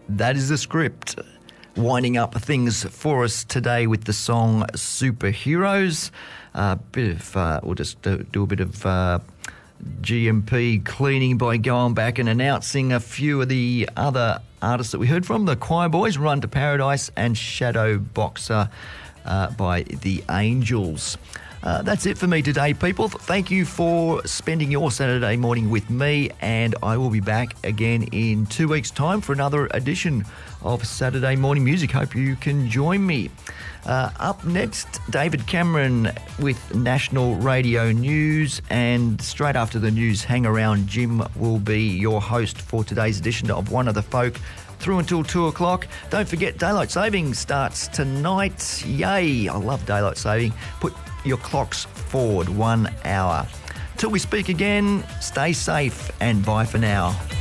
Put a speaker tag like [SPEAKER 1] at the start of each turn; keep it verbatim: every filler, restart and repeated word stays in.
[SPEAKER 1] that is the script. Winding up things for us today with the song Superheroes. Uh, bit of, uh, we'll just do, do a bit of uh, G M P cleaning by going back and announcing a few of the other artists that we heard from. The Choir Boys, Run to Paradise, and Shadow Boxer uh, by The Angels. Uh, that's it for me today, people. Thank you for spending your Saturday morning with me, and I will be back again in two weeks' time for another edition of Saturday Morning Music. Hope you can join me. Uh, up next, David Cameron with National Radio News, and straight after the news, hang around. Jim will be your host for today's edition of One of the Folk, through until two o'clock. Don't forget, daylight saving starts tonight. Yay! I love daylight saving. Put your clocks forward one hour. Till we speak again, stay safe and bye for now.